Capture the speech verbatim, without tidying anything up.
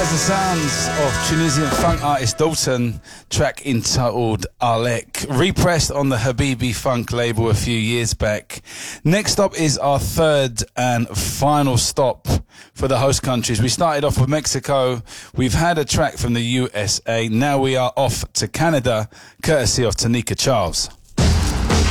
was the sounds of Tunisian funk artist Dalton, track entitled Alek, repressed on the Habibi Funk label a few years back. Next up is our third and final stop for the host countries. We started off with Mexico. We've had a track from the U S A. Now we are off to Canada, courtesy of Tanika Charles.